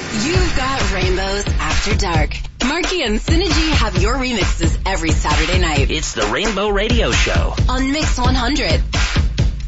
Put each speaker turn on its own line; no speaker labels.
You've got Rainbows After Dark. Marky and Synergy have your remixes every Saturday night.
It's the Rainbow Radio Show
on Mix 100.